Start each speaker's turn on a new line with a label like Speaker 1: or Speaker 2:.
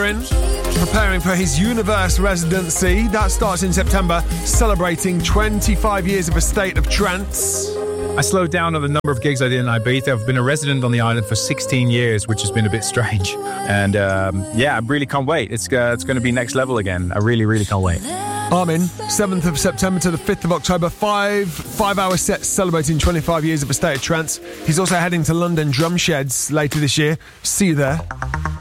Speaker 1: preparing for his Universe residency. That starts in September, celebrating 25 years of a state of trance.
Speaker 2: I slowed down on the number of gigs I did in Ibiza. I've been a resident on the island for 16 years, which has been a bit strange. And I really can't wait. It's going to be next level again. I really, really can't wait.
Speaker 1: Armin, 7th of September to the 5th of October, five-hour sets celebrating 25 years of a state of trance. He's also heading to London Drum Sheds later this year. See you there.